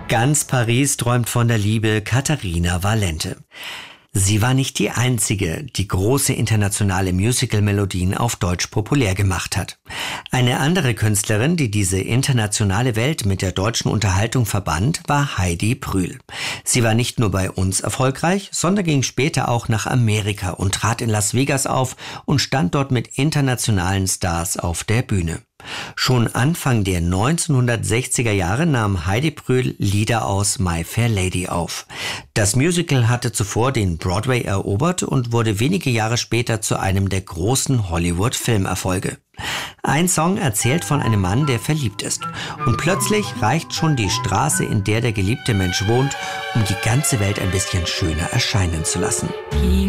Ganz Paris träumt von der Liebe Katharina Valente. Sie war nicht die einzige, die große internationale Musical-Melodien auf Deutsch populär gemacht hat. Eine andere Künstlerin, die diese internationale Welt mit der deutschen Unterhaltung verband, war Heidi Brühl. Sie war nicht nur bei uns erfolgreich, sondern ging später auch nach Amerika und trat in Las Vegas auf und stand dort mit internationalen Stars auf der Bühne. Schon Anfang der 1960er Jahre nahm Heidi Brühl Lieder aus My Fair Lady auf. Das Musical hatte zuvor den Broadway erobert und wurde wenige Jahre später zu einem der großen Hollywood-Filmerfolge. Ein Song erzählt von einem Mann, der verliebt ist. Und plötzlich reicht schon die Straße, in der der geliebte Mensch wohnt, um die ganze Welt ein bisschen schöner erscheinen zu lassen.